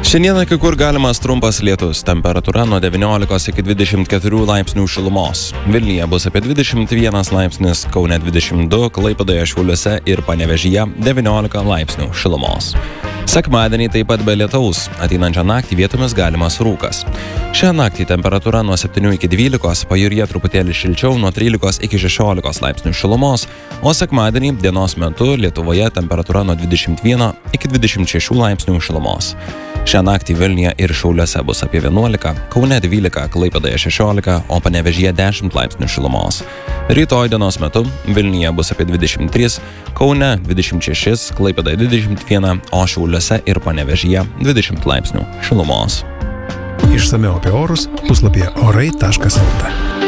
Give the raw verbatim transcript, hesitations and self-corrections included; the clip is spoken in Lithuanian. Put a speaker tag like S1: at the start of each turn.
S1: Šiandieną kai kur galimas trumpas lietus, temperatūra nuo devyniolikos iki dvidešimt keturių laipsnių šilumos. Vilniuje bus apie dvidešimt vienas laipsnis, Kaune dvidešimt du, Klaipėdoje, Šiauliuose ir Panevėžyje devyniolika laipsnių šilumos. Sekmadienį taip pat be lietaus, ateinančią naktį vietomis galimas rūkas. Šią naktį temperatūra nuo septynių iki dvylikos, pajūryje truputėlį šilčiau nuo trylikos iki šešiolikos laipsnių šilumos, o sekmadienį dienos metu Lietuvoje temperatūra nuo dvidešimt vieno iki dvidešimt šešių laipsnių šilumos. Šią naktį Vilniuje ir Šiauliuose bus apie vienuolika, Kaune dvylika, Klaipėdoje šešiolika, o Panevėžyje dešimt laipsnių šilumos. Rytoj dienos metu Vilniuje bus apie dvidešimt trys, Kaune dvidešimt šeši, Klaipėdoje dvidešimt vienas, o Šiauliuose ir Panevėžyje dvidešimt laipsnių šilumos.
S2: Išsamiau apie orus puslapyje orai taškas lt.